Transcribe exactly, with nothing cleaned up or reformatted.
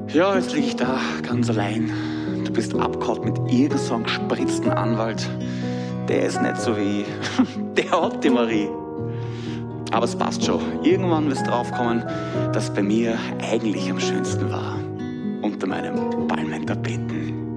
Ja, jetzt lieg ich da, ganz allein. Du bist abgehauen mit irgendeinem so einem gespritzten Anwalt. Der ist nicht so wie ich. Der hat die Marie. Aber es passt schon. Irgendwann wirst du draufkommen, dass bei mir eigentlich am schönsten war. Unter meinem Palmentapeten.